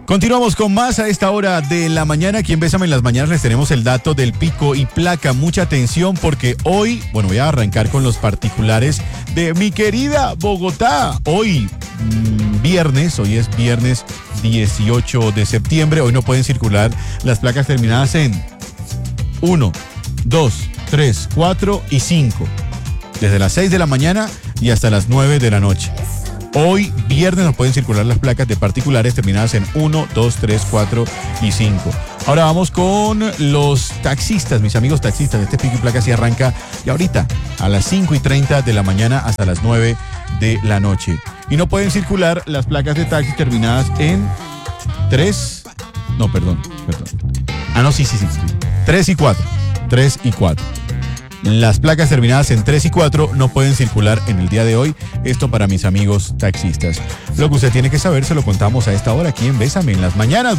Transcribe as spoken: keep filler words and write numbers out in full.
Continuamos con más a esta hora de la mañana. Aquí en Bésame en las Mañanas les tenemos el dato del pico y placa. Mucha atención porque hoy, bueno, voy a arrancar con los particulares de mi querida Bogotá. Hoy, mmm, viernes, hoy es viernes dieciocho de septiembre. Hoy no pueden circular las placas terminadas en uno, dos, tres, cuatro y cinco. Desde las seis de la mañana y hasta las nueve de la noche. Hoy, viernes, nos pueden circular las placas de particulares terminadas en uno, dos, tres, cuatro y cinco. Ahora vamos con los taxistas, mis amigos taxistas. Este pico y placa sí arranca y ahorita a las cinco y treinta de la mañana hasta las nueve de la noche. Y no pueden circular las placas de taxi terminadas en tres, no, perdón, perdón. Ah, no, sí, sí, sí, sí. tres y cuatro. tres y cuatro. Las placas terminadas en tres y cuatro no pueden circular en el día de hoy. Esto para mis amigos taxistas. Lo que usted tiene que saber se lo contamos a esta hora aquí en Bésame en las Mañanas.